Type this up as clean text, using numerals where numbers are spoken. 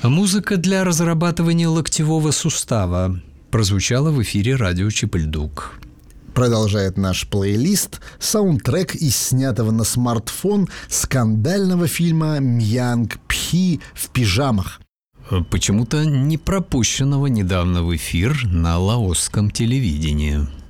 Музыка для разрабатывания локтевого сустава прозвучала в эфире радио Чип-и-Ль-Дук. Продолжает наш плейлист саундтрек из снятого на смартфон скандального фильма «Мьянг Пхи в пижамах». Почему-то не пропущенного недавно в эфир на лаосском телевидении.